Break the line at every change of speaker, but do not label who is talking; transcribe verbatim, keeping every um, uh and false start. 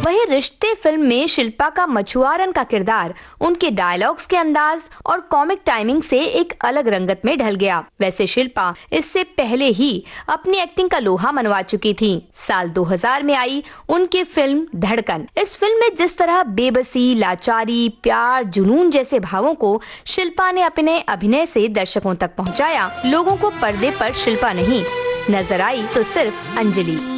वहीं रिश्ते फिल्म में शिल्पा का मछुआरन का किरदार उनके डायलॉग्स के अंदाज और कॉमिक टाइमिंग से एक अलग रंगत में ढल गया। वैसे शिल्पा इससे पहले ही अपनी एक्टिंग का लोहा मनवा चुकी थी। साल दो हज़ार में आई उनकी फिल्म धड़कन। इस फिल्म में जिस तरह बेबसी, लाचारी, प्यार, जुनून जैसे भावों को शिल्पा ने अपने अभिनय से दर्शकों तक पहुंचाया, लोगों को पर्दे पर शिल्पा नहीं नजर आई तो सिर्फ अंजलि।